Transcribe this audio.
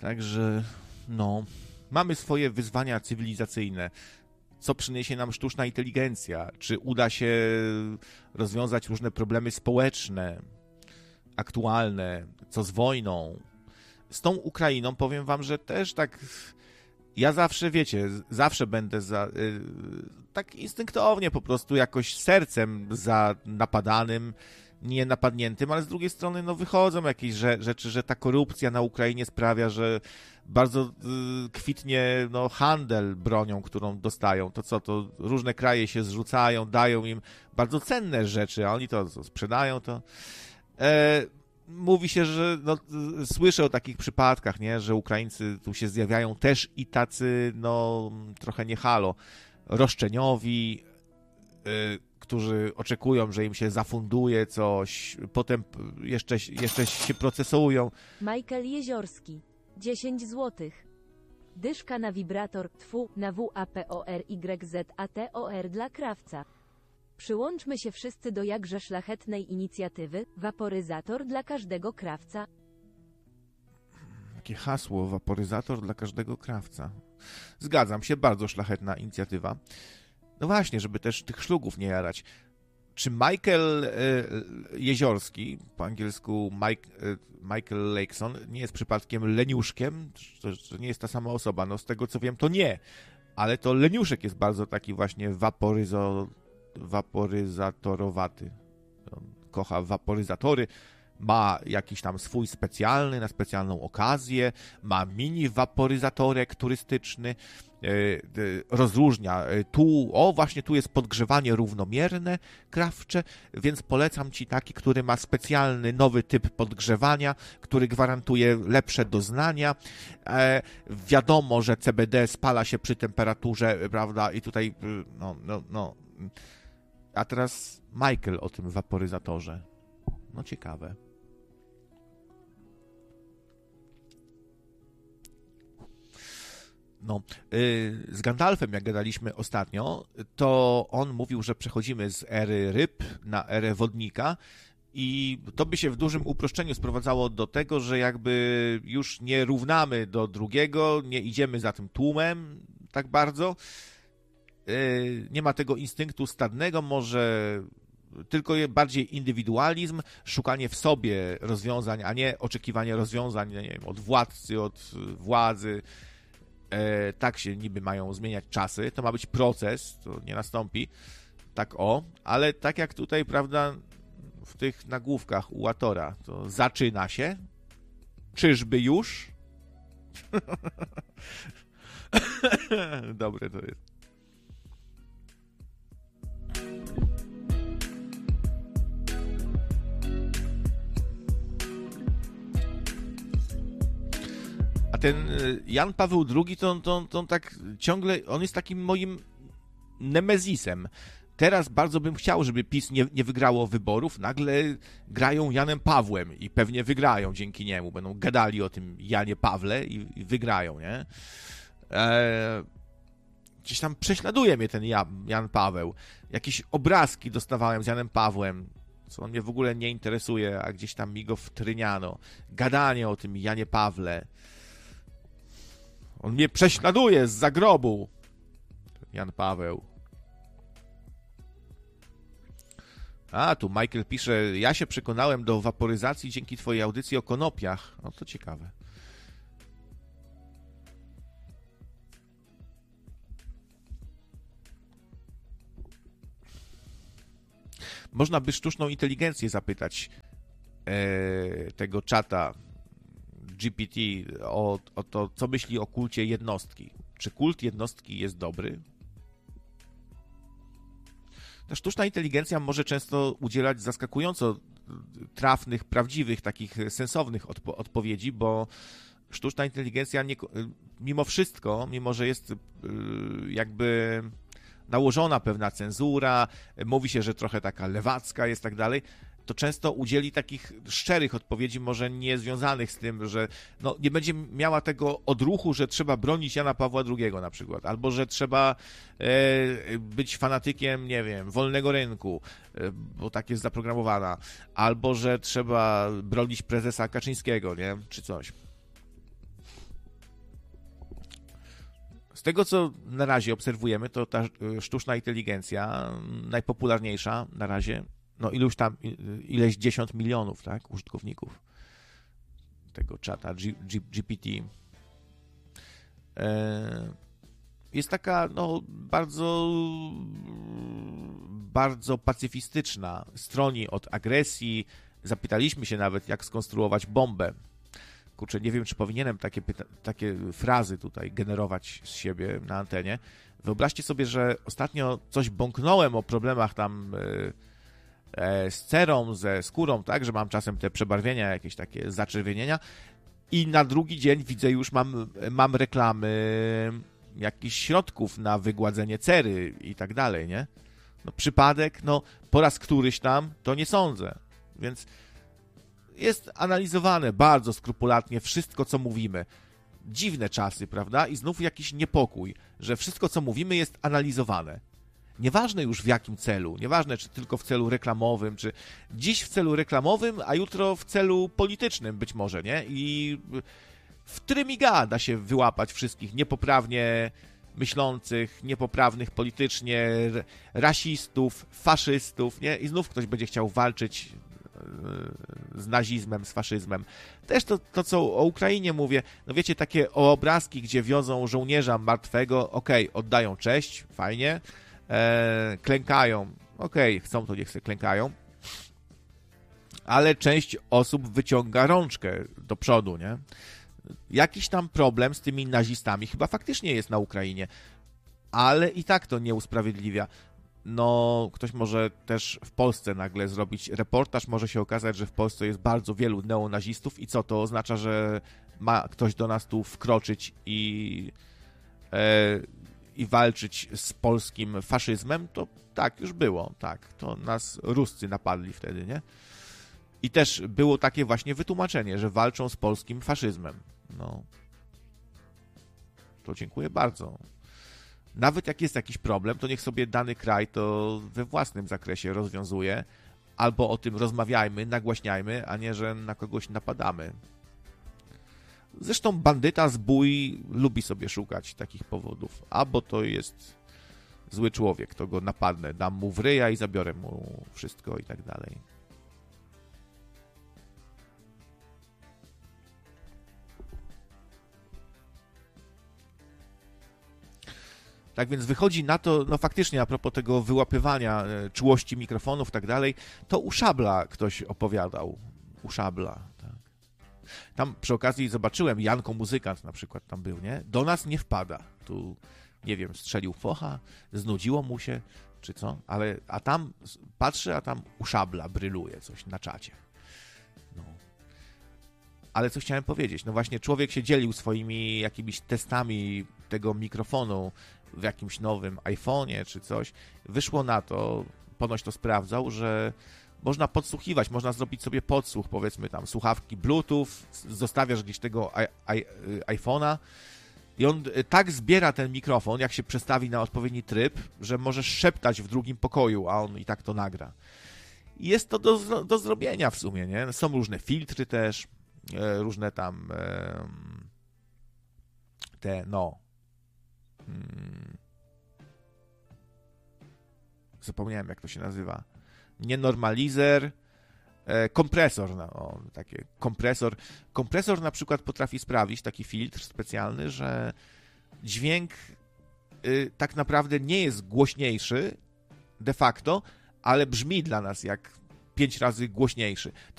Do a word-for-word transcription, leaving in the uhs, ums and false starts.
Także, no, mamy swoje wyzwania cywilizacyjne. Co przyniesie nam sztuczna inteligencja? Czy uda się rozwiązać różne problemy społeczne, aktualne? Co z wojną? Z tą Ukrainą powiem wam, że też tak... Ja zawsze, wiecie, zawsze będę za, y, tak instynktownie po prostu jakoś sercem za napadanym, nie napadniętym, ale z drugiej strony no wychodzą jakieś rzeczy, że ta korupcja na Ukrainie sprawia, że bardzo y, kwitnie no, handel bronią, którą dostają. To co, to różne kraje się zrzucają, dają im bardzo cenne rzeczy, a oni to, to sprzedają, to... E, Mówi się, że no, słyszę o takich przypadkach, nie, że Ukraińcy tu się zjawiają też i tacy, no, trochę nie halo, roszczeniowi, y, którzy oczekują, że im się zafunduje coś, potem jeszcze, jeszcze się procesują. Michael Jeziorski, dziesięć złotych. Dyszka na wibrator, tfu, na W A P O R Y Z A T O R dla krawca. Przyłączmy się wszyscy do jakże szlachetnej inicjatywy, waporyzator dla każdego krawca. Takie hasło, waporyzator dla każdego krawca. Zgadzam się, bardzo szlachetna inicjatywa. No właśnie, żeby też tych szlugów nie jarać. Czy Michael e, Jeziorski, po angielsku Mike, e, Michael Lakeson, nie jest przypadkiem leniuszkiem? To, to nie jest ta sama osoba. No z tego co wiem, to nie. Ale to leniuszek jest bardzo taki właśnie waporyzo... waporyzatorowaty. On kocha waporyzatory, ma jakiś tam swój specjalny, na specjalną okazję, ma mini waporyzatorek turystyczny, rozróżnia tu, o właśnie tu jest podgrzewanie równomierne, krawcze, więc polecam ci taki, który ma specjalny nowy typ podgrzewania, który gwarantuje lepsze doznania. E, wiadomo, że C B D spala się przy temperaturze, prawda, i tutaj no, no, no. A teraz Michael o tym waporyzatorze. No ciekawe. No, yy, z Gandalfem, jak gadaliśmy ostatnio, to on mówił, że przechodzimy z ery ryb na erę wodnika i to by się w dużym uproszczeniu sprowadzało do tego, że jakby już nie równamy do drugiego, nie idziemy za tym tłumem tak bardzo. Nie ma tego instynktu stadnego, może tylko bardziej indywidualizm, szukanie w sobie rozwiązań, a nie oczekiwanie rozwiązań, nie wiem, od władcy, od władzy. E, tak się niby mają zmieniać czasy, to ma być proces, to nie nastąpi tak o, ale tak jak tutaj, prawda, w tych nagłówkach u Atora, to zaczyna się, czyżby już? Dobre to jest. A ten Jan Paweł drugi, to, to, to tak ciągle, on jest takim moim nemezisem. Teraz bardzo bym chciał, żeby PiS nie, nie wygrało wyborów, nagle grają Janem Pawłem i pewnie wygrają dzięki niemu. Będą gadali o tym Janie Pawle i, i wygrają, nie? Eee, gdzieś tam prześladuje mnie ten Jan, Jan Paweł. Jakieś obrazki dostawałem z Janem Pawłem, co on mnie w ogóle nie interesuje, a gdzieś tam mi go wtryniano. Gadanie o tym Janie Pawle. On mnie prześladuje z zagrobu. Jan Paweł. A, tu Michael pisze, ja się przekonałem do waporyzacji dzięki twojej audycji o konopiach. No to ciekawe. Można by sztuczną inteligencję zapytać e, tego czata G P T o, o to, co myśli o kulcie jednostki. Czy kult jednostki jest dobry? Ta sztuczna inteligencja może często udzielać zaskakująco trafnych, prawdziwych, takich sensownych odpo- odpowiedzi, bo sztuczna inteligencja nie, mimo wszystko, mimo że jest jakby nałożona pewna cenzura, mówi się, że trochę taka lewacka jest, tak dalej, to często udzieli takich szczerych odpowiedzi, może nie związanych z tym, że no, nie będzie miała tego odruchu, że trzeba bronić Jana Pawła drugiego na przykład, albo że trzeba e, być fanatykiem, nie wiem, wolnego rynku, e, bo tak jest zaprogramowana, albo że trzeba bronić prezesa Kaczyńskiego, nie, czy coś. Z tego, co na razie obserwujemy, to ta sztuczna inteligencja najpopularniejsza na razie, no iluś tam, ileś dziesiąt milionów, tak, użytkowników tego czata G, G, G P T. Jest taka, no, bardzo, bardzo pacyfistyczna, stroni od agresji. Zapytaliśmy się nawet, jak skonstruować bombę. Kurczę, nie wiem, czy powinienem takie, pyta- takie frazy tutaj generować z siebie na antenie. Wyobraźcie sobie, że ostatnio coś bąknąłem o problemach tam e, e, z cerą, ze skórą, tak, że mam czasem te przebarwienia, jakieś takie zaczerwienienia i na drugi dzień widzę już, mam, mam reklamy jakichś środków na wygładzenie cery i tak dalej, nie? No przypadek, no po raz któryś tam, to nie sądzę. Więc jest analizowane bardzo skrupulatnie wszystko, co mówimy. Dziwne czasy, prawda? I znów jakiś niepokój, że wszystko, co mówimy, jest analizowane. Nieważne już w jakim celu, nieważne czy tylko w celu reklamowym, czy dziś w celu reklamowym, a jutro w celu politycznym być może, nie? I w trymiga da się wyłapać wszystkich niepoprawnie myślących, niepoprawnych politycznie, rasistów, faszystów, nie? I znów ktoś będzie chciał walczyć z nazizmem, z faszyzmem. Też to, to, co o Ukrainie mówię, no wiecie, takie obrazki, gdzie wiozą żołnierza martwego, okej, okay, oddają cześć, fajnie, e, klękają, okej, okay, chcą to, niech się klękają, ale część osób wyciąga rączkę do przodu, nie? Jakiś tam problem z tymi nazistami chyba faktycznie jest na Ukrainie, ale i tak to nie usprawiedliwia. No, ktoś może też w Polsce nagle zrobić reportaż, może się okazać, że w Polsce jest bardzo wielu neonazistów i co, to oznacza, że ma ktoś do nas tu wkroczyć i, e, i walczyć z polskim faszyzmem? To tak, już było, tak, to nas Ruscy napadli wtedy, nie? I też było takie właśnie wytłumaczenie, że walczą z polskim faszyzmem. No, to dziękuję bardzo. Nawet jak jest jakiś problem, to niech sobie dany kraj to we własnym zakresie rozwiązuje, albo o tym rozmawiajmy, nagłaśniajmy, a nie, że na kogoś napadamy. Zresztą bandyta, zbój lubi sobie szukać takich powodów. Albo to jest zły człowiek, to go napadnę, dam mu w ryja i zabiorę mu wszystko i tak dalej. Tak więc wychodzi na to, no faktycznie a propos tego wyłapywania e, czułości mikrofonów i tak dalej, to u Szabla ktoś opowiadał. U Szabla, tak. Tam przy okazji zobaczyłem, Janko Muzykant na przykład tam był, nie? Do nas nie wpada. Tu, nie wiem, strzelił focha, znudziło mu się, czy co, ale a tam patrzy, a tam u Szabla bryluje coś na czacie. No. Ale co chciałem powiedzieć? No właśnie człowiek się dzielił swoimi jakimiś testami tego mikrofonu w jakimś nowym iPhone'ie czy coś. Wyszło na to, ponoć to sprawdzał, że można podsłuchiwać, można zrobić sobie podsłuch, powiedzmy tam słuchawki Bluetooth, zostawiasz gdzieś tego iPhone'a i on tak zbiera ten mikrofon, jak się przestawi na odpowiedni tryb, że możesz szeptać w drugim pokoju, a on i tak to nagra. I jest to do, do zrobienia w sumie, nie? Są różne filtry też, różne tam te, no zapomniałem, jak to się nazywa, nie normalizer, kompresor, no, o, takie kompresor. Kompresor na przykład potrafi sprawić, taki filtr specjalny, że dźwięk y, tak naprawdę nie jest głośniejszy de facto, ale brzmi dla nas jak pięć razy głośniejszy.